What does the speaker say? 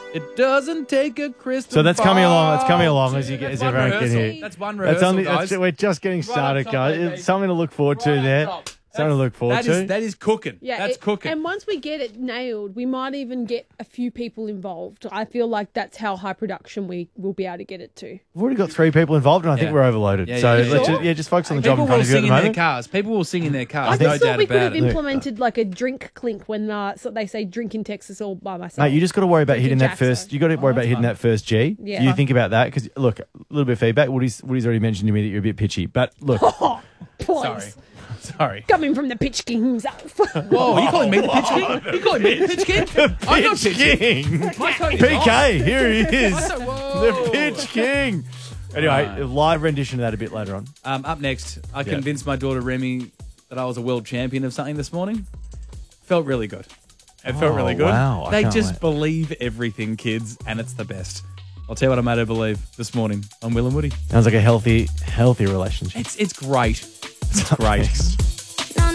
It doesn't take a crystal So that's coming along. That's coming along ball. as you get as That's one everyone can rehearsal. hear. That's one rehearsal, guys. We're just getting started, top, guys. baby. It's something to look forward to there. Something to look forward to. That is cooking. Yeah, That's cooking. And once we get it nailed, we might even get a few people involved. I feel like that's how high production we will be able to get it to. We've already got 3 people involved, and I think Yeah. we're overloaded. Yeah, so yeah, let's sure. just focus on the job People in front will of you at sing the in their moment. cars. People will sing in their cars. I No just thought doubt we could about have it. implemented like a drink clink when so they say drink in Texas all by myself. Mate, you just got to worry about hitting that Jackson. first. You got to worry about hitting that first G. Yeah. You think about that because look, a little bit of feedback. Woody's already mentioned to me that you're a bit pitchy, but look, Points. Sorry. Coming from the pitch king himself. Whoa, you calling me the pitch king? You calling me the pitch king? I'm not pitch king. King. My Tony's PK, here he is, Whoa. the pitch king. Anyway, a live rendition of that a bit later on. Up next, I convinced my daughter Remy that I was a world champion of something this morning. Felt really good. It felt really good. wow. I They can't just wait. believe everything, kids, and it's the best. I'll tell you what I made her believe this morning on Will and Woody. Sounds like a healthy relationship. It's great. It's great.